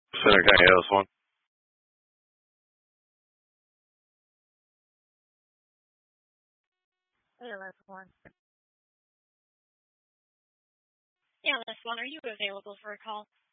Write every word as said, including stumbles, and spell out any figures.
Center County L S one. Hey, last one. Yeah, last one. Are you available for a call?